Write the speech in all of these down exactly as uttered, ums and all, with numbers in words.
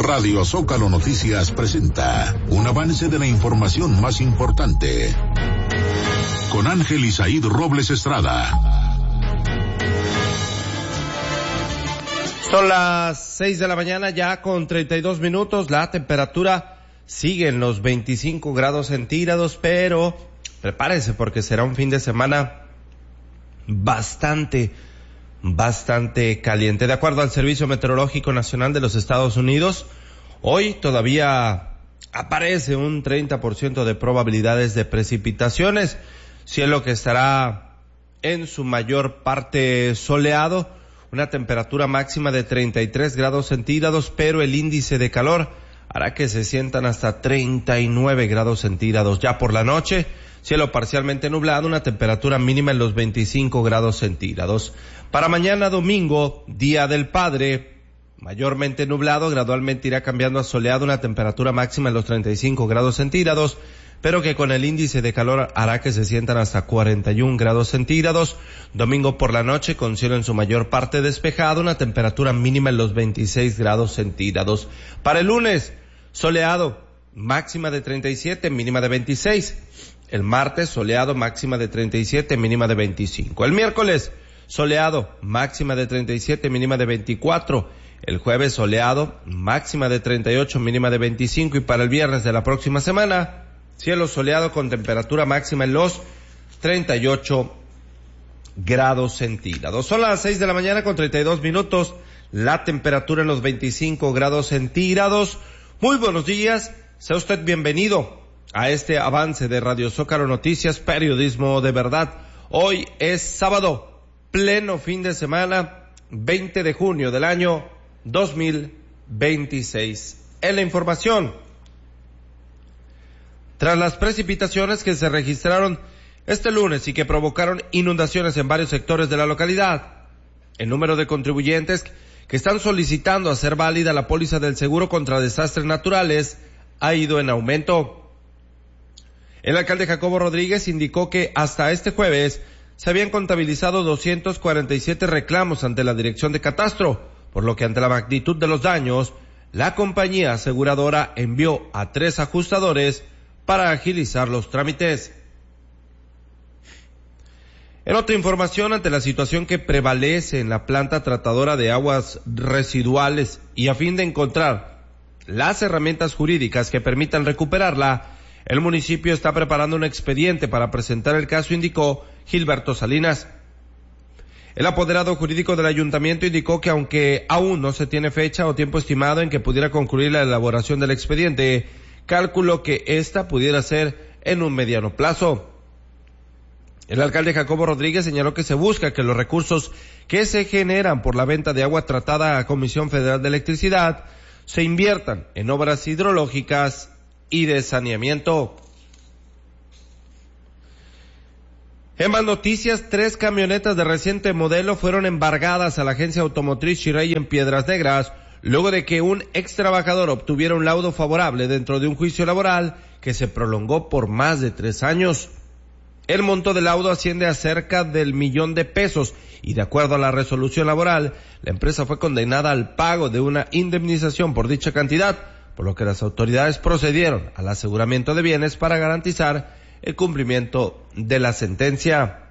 Radio Zócalo Noticias presenta un avance de la información más importante con Ángel Isaíd Robles Estrada. Son las seis de la mañana ya con treinta y dos minutos, la temperatura sigue en los veinticinco grados centígrados, pero prepárese porque será un fin de semana bastante, bastante caliente. De acuerdo al Servicio Meteorológico Nacional de los Estados Unidos, hoy todavía aparece un treinta por ciento de probabilidades de precipitaciones, cielo que estará en su mayor parte soleado, una temperatura máxima de treinta y tres grados centígrados, pero el índice de calor hará que se sientan hasta treinta y nueve grados centígrados. Ya por la noche, cielo parcialmente nublado, una temperatura mínima en los veinticinco grados centígrados. Para mañana domingo, Día del Padre, mayormente nublado, gradualmente irá cambiando a soleado, una temperatura máxima en los treinta y cinco grados centígrados, pero que con el índice de calor hará que se sientan hasta cuarenta y un grados centígrados. Domingo por la noche, con cielo en su mayor parte despejado, una temperatura mínima en los veintiséis grados centígrados. Para el lunes, soleado, máxima de treinta y siete, mínima de veintiséis. El martes, soleado, máxima de treinta y siete, mínima de veinticinco. El miércoles, soleado, máxima de treinta y siete, mínima de veinticuatro. El jueves, soleado, máxima de treinta y ocho, mínima de veinticinco. Y para el viernes de la próxima semana, cielo soleado con temperatura máxima en los treinta y ocho grados centígrados. Son las seis de la mañana con treinta y dos minutos, la temperatura en los veinticinco grados centígrados. Muy buenos días, sea usted bienvenido a este avance de Radio Zócalo Noticias, periodismo de verdad. Hoy es sábado, pleno fin de semana, veinte de junio del año dos mil veintiséis. En la información, tras las precipitaciones que se registraron este lunes y que provocaron inundaciones en varios sectores de la localidad, el número de contribuyentes que están solicitando hacer válida la póliza del seguro contra desastres naturales ha ido en aumento. El alcalde Jacobo Rodríguez indicó que hasta este jueves se habían contabilizado doscientos cuarenta y siete reclamos ante la Dirección de Catastro, por lo que ante la magnitud de los daños, la compañía aseguradora envió a tres ajustadores para agilizar los trámites. En otra información, ante la situación que prevalece en la planta tratadora de aguas residuales y a fin de encontrar las herramientas jurídicas que permitan recuperarla, el municipio está preparando un expediente para presentar el caso, indicó Gilberto Salinas. El apoderado jurídico del ayuntamiento indicó que aunque aún no se tiene fecha o tiempo estimado en que pudiera concluir la elaboración del expediente, calculó que esta pudiera ser en un mediano plazo. El alcalde Jacobo Rodríguez señaló que se busca que los recursos que se generan por la venta de agua tratada a Comisión Federal de Electricidad se inviertan en obras hidrológicas y de saneamiento. En más noticias, tres camionetas de reciente modelo fueron embargadas a la agencia automotriz Chirey en Piedras Negras, luego de que un ex trabajador obtuviera un laudo favorable dentro de un juicio laboral que se prolongó por más de tres años. El monto del laudo asciende a cerca del millón de pesos y, de acuerdo a la resolución laboral, la empresa fue condenada al pago de una indemnización por dicha cantidad, por lo que las autoridades procedieron al aseguramiento de bienes para garantizar el cumplimiento de la sentencia.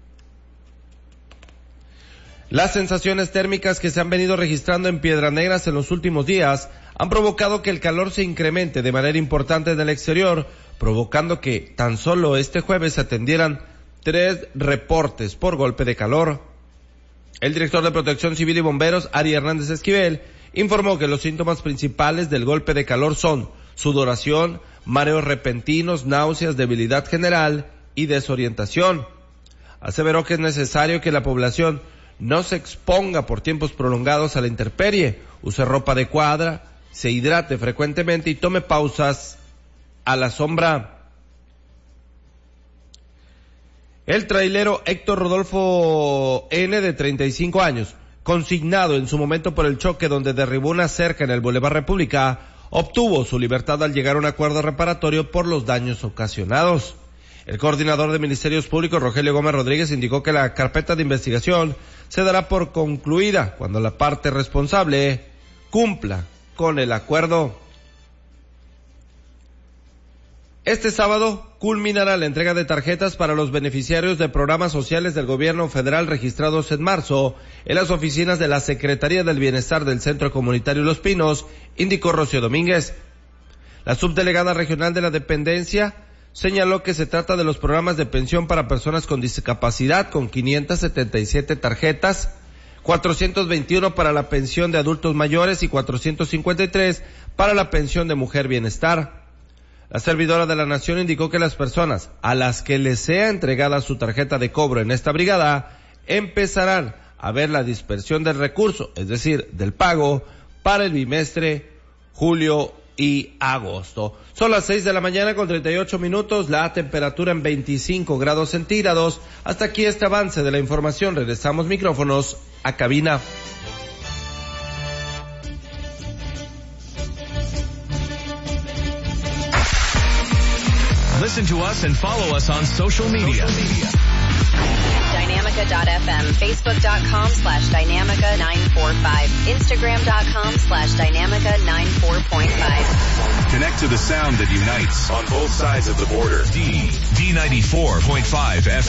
Las sensaciones térmicas que se han venido registrando en Piedras Negras en los últimos días han provocado que el calor se incremente de manera importante en el exterior, provocando que tan solo este jueves se atendieran tres reportes por golpe de calor. El director de Protección Civil y Bomberos, Ari Hernández Esquivel, informó que los síntomas principales del golpe de calor son sudoración, mareos repentinos, náuseas, debilidad general y desorientación. Aseveró que es necesario que la población no se exponga por tiempos prolongados a la intemperie, use ropa adecuada, se hidrate frecuentemente y tome pausas a la sombra. El trailero Héctor Rodolfo N., de treinta y cinco años, consignado en su momento por el choque donde derribó una cerca en el Boulevard República, obtuvo su libertad al llegar a un acuerdo reparatorio por los daños ocasionados. El coordinador de Ministerios Públicos, Rogelio Gómez Rodríguez, indicó que la carpeta de investigación se dará por concluida cuando la parte responsable cumpla con el acuerdo. Este sábado culminará la entrega de tarjetas para los beneficiarios de programas sociales del gobierno federal registrados en marzo en las oficinas de la Secretaría del Bienestar del Centro Comunitario Los Pinos, indicó Rocío Domínguez. La subdelegada regional de la dependencia señaló que se trata de los programas de pensión para personas con discapacidad con quinientas setenta y siete tarjetas, cuatrocientos veintiuno para la pensión de adultos mayores y cuatrocientos cincuenta y tres para la pensión de mujer bienestar. La servidora de la Nación indicó que las personas a las que les sea entregada su tarjeta de cobro en esta brigada empezarán a ver la dispersión del recurso, es decir, del pago, para el bimestre julio y agosto. Son las seis de la mañana con treinta y ocho minutos, la temperatura en veinticinco grados centígrados. Hasta aquí este avance de la información. Regresamos micrófonos a cabina. Listen to us and follow us on social media. Dynamica dot f m, facebook dot com slash Dynamica nine four five, instagram dot com slash Dynamica nine four point five. Connect to the sound that unites on both sides of the border. D, D ninety-four point five F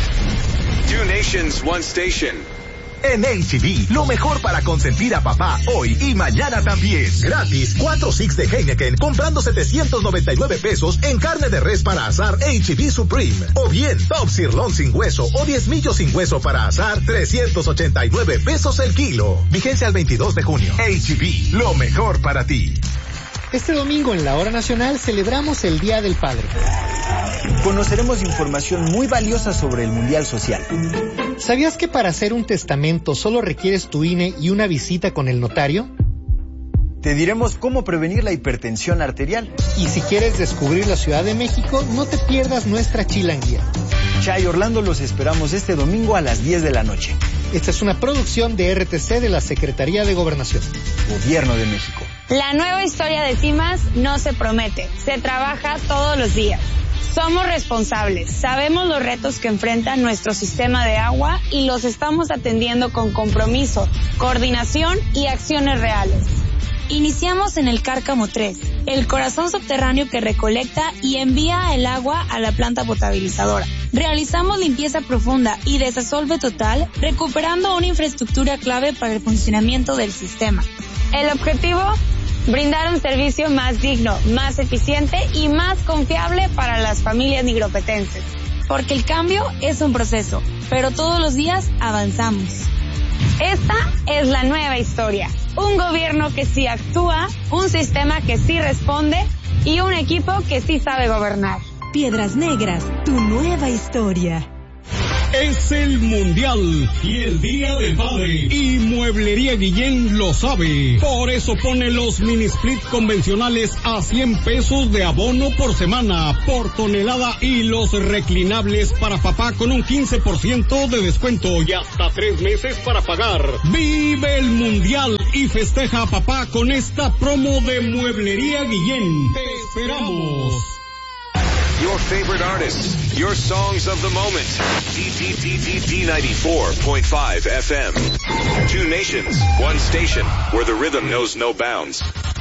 M. Two nations, one station. En H E B, lo mejor para consentir a papá hoy y mañana también. Gratis, cuatro six de Heineken comprando setecientos noventa y nueve pesos en carne de res para asar H E B Supreme. O bien, Top Sirloin sin hueso o diez millos sin hueso para asar, trescientos ochenta y nueve pesos el kilo. Vigencia al veintidós de junio. H E B, lo mejor para ti. Este domingo en la Hora Nacional celebramos el Día del Padre. Conoceremos información muy valiosa sobre el Mundial Social. ¿Sabías que para hacer un testamento solo requieres tu I N E y una visita con el notario? Te diremos cómo prevenir la hipertensión arterial. Y si quieres descubrir la Ciudad de México, no te pierdas nuestra chilanguía. Chay Orlando, los esperamos este domingo a las diez de la noche. Esta es una producción de R T C de la Secretaría de Gobernación. Gobierno de México. La nueva historia de CIMAS no se promete, se trabaja todos los días. Somos responsables, sabemos los retos que enfrenta nuestro sistema de agua y los estamos atendiendo con compromiso, coordinación y acciones reales. Iniciamos en el Cárcamo tres, el corazón subterráneo que recolecta y envía el agua a la planta potabilizadora. Realizamos limpieza profunda y desasolve total, recuperando una infraestructura clave para el funcionamiento del sistema. El objetivo, brindar un servicio más digno, más eficiente y más confiable para las familias nigropetenses. Porque el cambio es un proceso, pero todos los días avanzamos. Esta es la nueva historia. Un gobierno que sí actúa, un sistema que sí responde y un equipo que sí sabe gobernar. Piedras Negras, tu nueva historia. Es el Mundial y el Día del Padre. Y Mueblería Guillén lo sabe. Por eso pone los mini split convencionales a cien pesos de abono por semana, por tonelada, y los reclinables para papá con un quince por ciento de descuento y hasta tres meses para pagar. Vive el Mundial y festeja a papá con esta promo de Mueblería Guillén. Te esperamos. Your favorite artists, your songs of the moment. D D D D D ninety-four point five F M. Two nations, one station, where the rhythm knows no bounds.